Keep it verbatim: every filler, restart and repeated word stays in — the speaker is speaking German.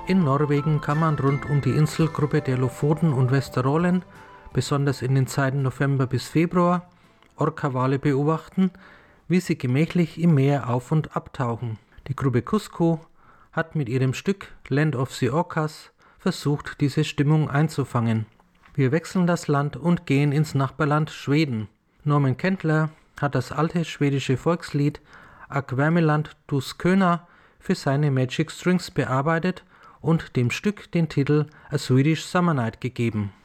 In Norwegen kann man rund um die Inselgruppe der Lofoten und Vesterålen, besonders in den Zeiten November bis Februar, Orcawale beobachten, wie sie gemächlich im Meer auf- und abtauchen. Die Gruppe Cusco hat mit ihrem Stück Land of the Orcas versucht, diese Stimmung einzufangen. Wir wechseln das Land und gehen ins Nachbarland Schweden. Norman Kendler hat das alte schwedische Volkslied Akvärmeland du Sköna für seine Magic Strings bearbeitet und dem Stück den Titel A Swedish Summer Night gegeben.